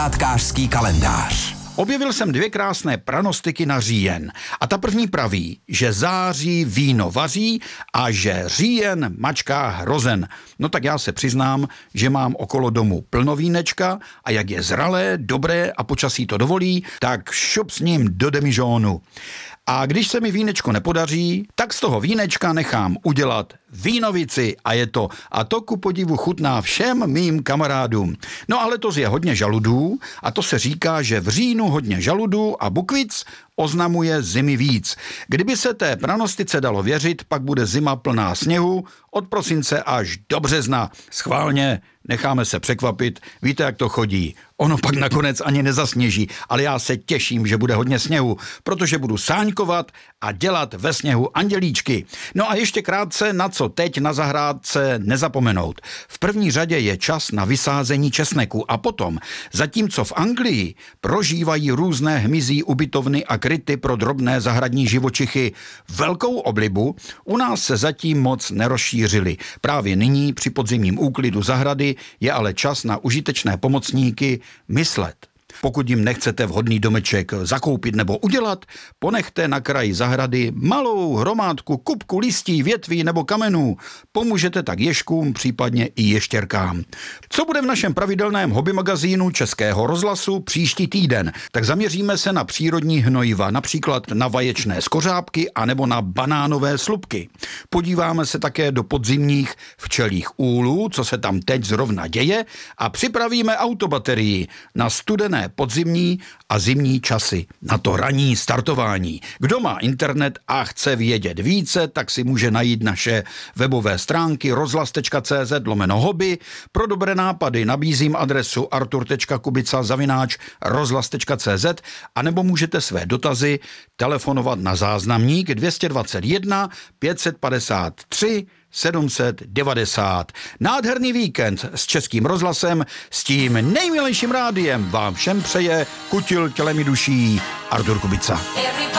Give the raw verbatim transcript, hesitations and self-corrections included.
Zahrádkářský kalendář. Objevil jsem dvě krásné pranostiky na říjen. A ta první praví, že září víno vaří a že říjen mačká hrozen. No tak já se přiznám, že mám okolo domu plno vínečka a jak je zralé, dobré a počasí to dovolí, tak šup s ním do demižónu. A když se mi vínečko nepodaří, tak z toho vínečka nechám udělat vínovici a je to. A to ku podivu chutná všem mým kamarádům. No ale to je hodně žaludů a to se říká, že v říjnu hodně žaludů a bukvic oznamuje zimy víc. Kdyby se té pranostice dalo věřit, pak bude zima plná sněhu od prosince až do března. Schválně, necháme se překvapit, víte, jak to chodí. Ono pak nakonec ani nezasněží, ale já se těším, že bude hodně sněhu, protože budu sáňkovat a dělat ve sněhu andělíčky. No a ještě krátce, na co teď na zahrádce nezapomenout. V první řadě je čas na vysázení česneku a potom, zatímco v Anglii prožívají různé hmyzí ubytovny a kryty pro drobné zahradní živočichy velkou oblibu, u nás se zatím moc nerozšířily. Právě nyní při podzimním úklidu zahrady je ale čas na užitečné pomocníky myslet. Pokud jim nechcete vhodný domeček zakoupit nebo udělat, ponechte na kraji zahrady malou hromádku kupku listí, větví nebo kamenů. Pomůžete tak ježkům, případně i ještěrkám. Co bude v našem pravidelném hobby magazínu Českého rozhlasu příští týden? Tak zaměříme se na přírodní hnojiva, například na vaječné skořápky anebo na banánové slupky. Podíváme se také do podzimních včelích úlů, co se tam teď zrovna děje, a připravíme autobaterii na studené podzimní a zimní časy, na to ranní startování. Kdo má internet a chce vědět více, tak si může najít naše webové stránky rozhlas.cz lomeno hobby. Pro dobré nápady nabízím adresu artur.kubica zavináč rozhlas.cz a nebo můžete své dotazy telefonovat na záznamník dvě stě dvacet jedna pět set padesát tři sedm set devadesát. Nádherný víkend s Českým rozhlasem, s tím nejmilejším rádiem vám všem přeje kutil tělem i duší Artur Kubica.